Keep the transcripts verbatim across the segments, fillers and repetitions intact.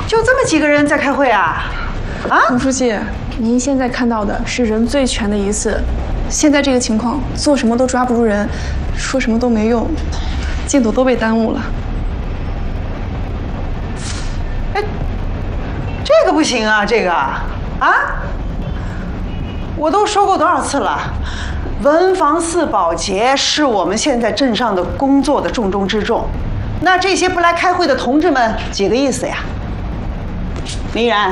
就这么几个人在开会啊？啊， 洪书记，您现在看到的是人最全的一次。现在这个情况，做什么都抓不住人，说什么都没用，进度都被耽误了。 哎，这个不行啊，这个啊，我都说过多少次了，文房四宝洁是我们现在镇上的工作的重中之重。那这些不来开会的同志们几个意思呀？林然，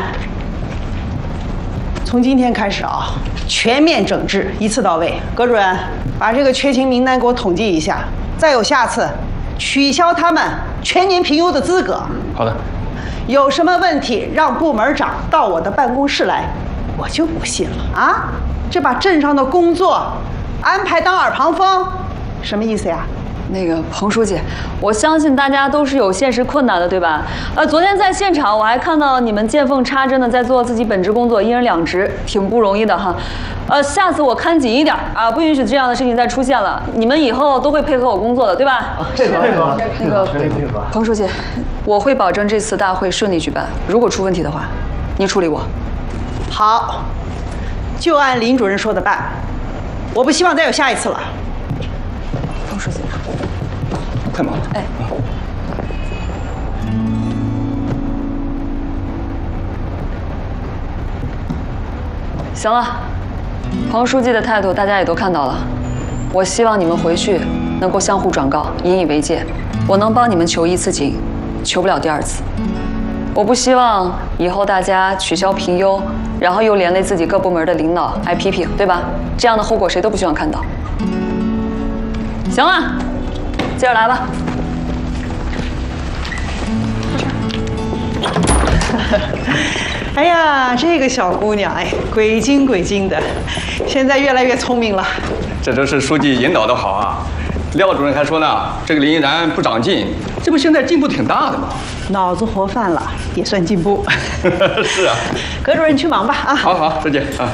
从今天开始啊，全面整治，一次到位。葛主任，把这个缺勤名单给我统计一下，再有下次，取消他们全年评优的资格。 好的。 有什么问题，让部门长到我的办公室来，我就不信了啊！这把镇上的工作安排当耳旁风，什么意思呀？ 那个彭书记，我相信大家都是有现实困难的，对吧？呃，昨天在现场我还看到你们见缝插针的在做自己本职工作，一人两职，挺不容易的哈。呃，下次我看紧一点啊，不允许这样的事情再出现了。你们以后都会配合我工作的，对吧？ 配合配合。 那个彭书记，我会保证这次大会顺利举办。如果出问题的话，你处理我。 好，就按林主任说的办。我不希望再有下一次了。 彭书记。 快忙！ 哎，行了，彭书记的态度大家也都看到了。我希望你们回去能够相互转告，引以为戒。我能帮你们求一次情，求不了第二次。我不希望以后大家取消评优，然后又连累自己各部门的领导挨批评，对吧？这样的后果谁都不希望看到。行了。接着来吧。 哎呀，这个小姑娘，哎，鬼精鬼精的，现在越来越聪明了。 这都是书记引导的好啊。廖主任还说呢，这个林依然不长进，这不现在进步挺大的吗？ 脑子活泛了，也算进步。 是啊。 葛主任，你去忙吧啊。 好好，再见啊。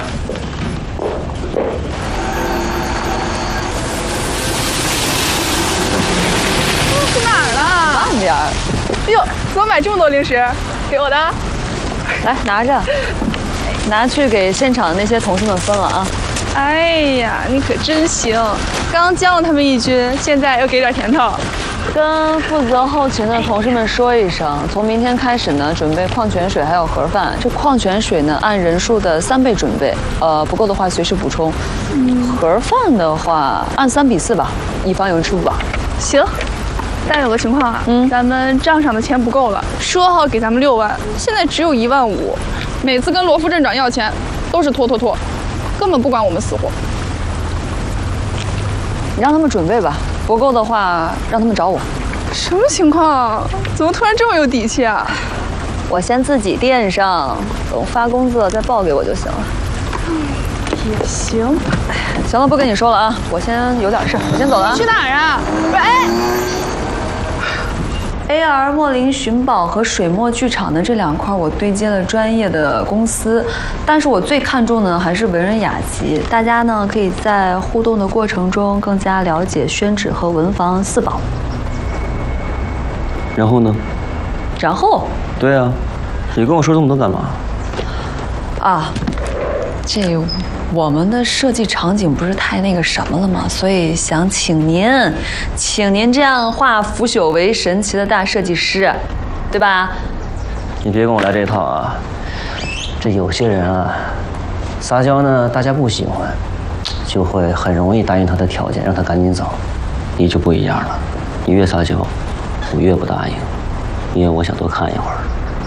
慢点儿！ 哎呦，怎么买这么多零食？给我的？ 来拿着，拿去给现场的那些同事们分了啊！ 哎呀，你可真行，刚将了他们一军，现在又给点甜头。 跟负责后勤的同事们说一声，从明天开始呢，准备矿泉水还有盒饭。这矿泉水呢，按人数的三倍准备，呃，不够的话随时补充。嗯，盒饭的话，按三比四吧，以防有人吃不饱。 行。但有个情况啊，嗯，咱们账上的钱不够了，说好给咱们六万，现在只有一万五，每次跟罗副镇长要钱都是拖拖拖，根本不管我们死活。 你让他们准备吧，不够的话让他们找我。 什么情况？怎么突然这么有底气啊？ 我先自己垫上，等发工资了再报给我就行了。 也行。 行了，不跟你说了啊，我先有点事，我先走了啊。 去哪儿啊？不是，哎。 A R 莫林寻宝和水墨剧场的这两块，我对接了专业的公司，但是我最看重的还是文人雅集。大家呢可以在互动的过程中更加了解宣纸和文房四宝。 然后呢？ 然后？ 对啊，你跟我说这么多干嘛？ 啊，这我们的设计场景不是太那个什么了吗？所以想请您，请您这样化腐朽为神奇的大设计师，对吧？ 你别跟我来这套啊！这有些人啊，撒娇呢，大家不喜欢，就会很容易答应他的条件，让他赶紧走。你就不一样了，你越撒娇，我越不答应，因为我想多看一会儿。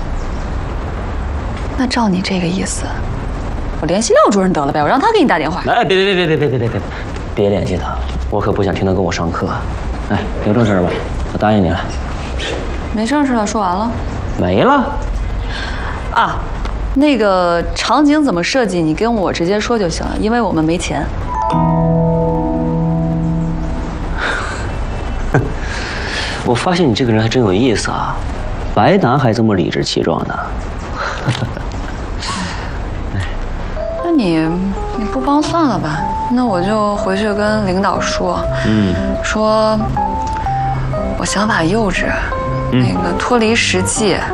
那照你这个意思，我联系廖主任得了呗，我让他给你打电话。 哎，别别别别别别别别，别联系他，我可不想听他跟我上课。哎，有正事吧？我答应你了。 没正事了，说完了。 没了。 啊，那个场景怎么设计，你跟我直接说就行了，因为我们没钱。 我发现你这个人还真有意思啊，白拿还这么理直气壮的。 那你你不帮算了吧？那我就回去跟领导说，嗯，说我想法幼稚，嗯、那个脱离实际。